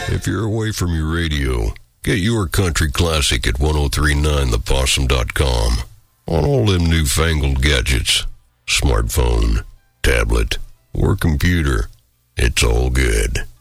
If you're away from your radio, get your country classic at 1039thepossum.com. On all them newfangled gadgets, smartphone, tablet, or computer, it's all good.